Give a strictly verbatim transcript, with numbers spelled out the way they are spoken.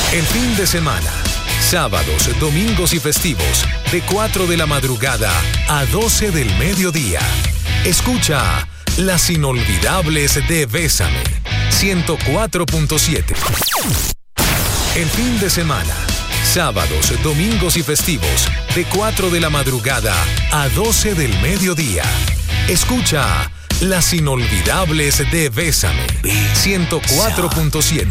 El fin de semana, sábados, domingos y festivos, de cuatro de la madrugada a doce del mediodía. Escucha Las Inolvidables de Bésame, ciento cuatro punto siete. El fin de semana, sábados, domingos y festivos, de cuatro de la madrugada a doce del mediodía. Escucha Las Inolvidables de Bésame, ciento cuatro punto siete.